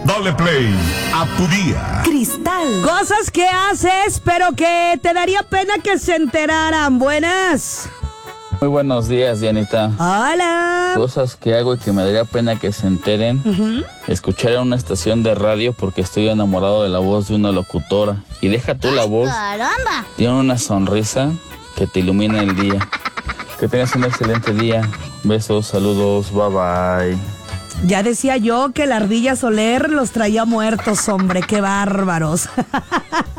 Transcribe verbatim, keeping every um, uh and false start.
Dale play a tu día. Cristal. Cosas que haces, pero que te daría pena que se enteraran. Buenas. Muy buenos días, Dianita. Hola. Cosas que hago y que me daría pena que se enteren. Uh-huh. Escuchar en una estación de radio porque estoy enamorado de la voz de una locutora. Y deja tú la voz. ¡Caramba! Tiene una sonrisa que te ilumina el día. Que tengas un excelente día. Besos, saludos, bye bye. Ya decía yo que la ardilla Soler los traía muertos, hombre, qué bárbaros.